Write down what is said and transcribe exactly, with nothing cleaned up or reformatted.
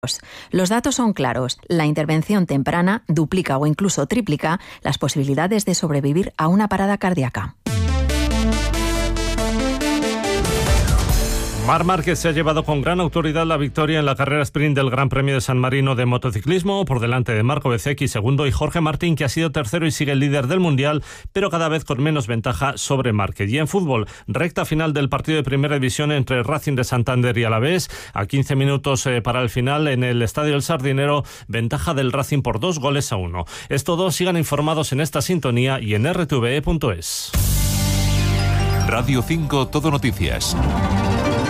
Los datos son claros. La intervención temprana duplica o incluso triplica las posibilidades de sobrevivir a una parada cardíaca. Marc Márquez se ha llevado con gran autoridad la victoria en la carrera sprint del Gran Premio de San Marino de motociclismo, por delante de Marco Bezzecchi, segundo, y Jorge Martín, que ha sido tercero y sigue el líder del Mundial, pero cada vez con menos ventaja sobre Márquez. Y en fútbol, recta final del partido de Primera División entre Racing de Santander y Alavés, a quince minutos eh, para el final en el Estadio El Sardinero, ventaja del Racing por dos goles a uno. Es todo, sigan informados en esta sintonía y en r t v e punto es. Radio cinco Todo Noticias.